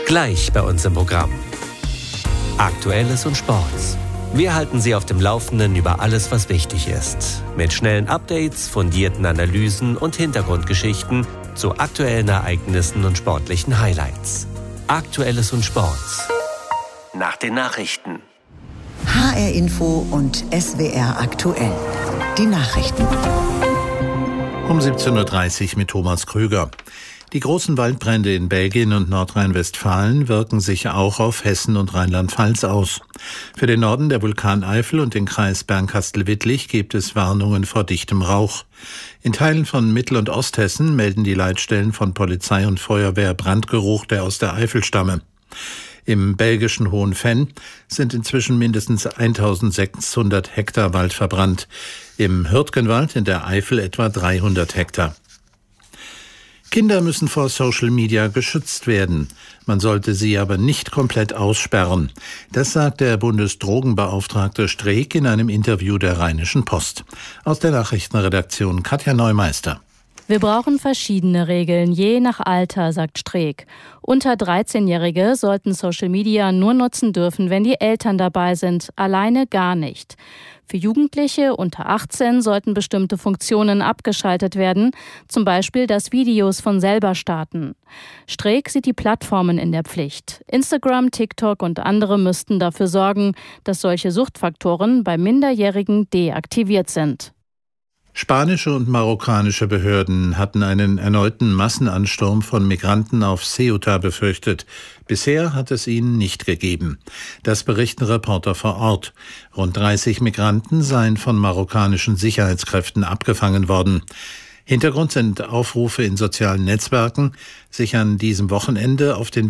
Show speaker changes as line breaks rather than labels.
Gleich bei uns im Programm. Aktuelles und Sports. Wir halten Sie auf dem Laufenden über alles, was wichtig ist. Mit schnellen Updates, fundierten Analysen und Hintergrundgeschichten zu aktuellen Ereignissen und sportlichen Highlights. Aktuelles und Sports. Nach den Nachrichten.
HR Info und SWR aktuell. Die Nachrichten.
Um 17.30 Uhr mit Thomas Krüger. Die großen Waldbrände in Belgien und Nordrhein-Westfalen wirken sich auch auf Hessen und Rheinland-Pfalz aus. Für den Norden der Vulkaneifel und den Kreis Bernkastel-Wittlich gibt es Warnungen vor dichtem Rauch. In Teilen von Mittel- und Osthessen melden die Leitstellen von Polizei und Feuerwehr Brandgeruch, der aus der Eifel stamme. Im belgischen Hohenfenn sind inzwischen mindestens 1600 Hektar Wald verbrannt. Im Hürtgenwald in der Eifel etwa 300 Hektar. Kinder müssen vor Social Media geschützt werden. Man sollte sie aber nicht komplett aussperren. Das sagt der Bundesdrogenbeauftragte Streeck in einem Interview der Rheinischen Post. Aus der Nachrichtenredaktion Katja Neumeister.
Wir brauchen verschiedene Regeln, je nach Alter, sagt Streeck. Unter 13-Jährige sollten Social Media nur nutzen dürfen, wenn die Eltern dabei sind, alleine gar nicht. Für Jugendliche unter 18 sollten bestimmte Funktionen abgeschaltet werden, zum Beispiel das Videos von selber starten. Streeck sieht die Plattformen in der Pflicht. Instagram, TikTok und andere müssten dafür sorgen, dass solche Suchtfaktoren bei Minderjährigen deaktiviert sind.
Spanische und marokkanische Behörden hatten einen erneuten Massenansturm von Migranten auf Ceuta befürchtet. Bisher hat es ihn nicht gegeben. Das berichten Reporter vor Ort. Rund 30 Migranten seien von marokkanischen Sicherheitskräften abgefangen worden. Hintergrund sind Aufrufe in sozialen Netzwerken, sich an diesem Wochenende auf den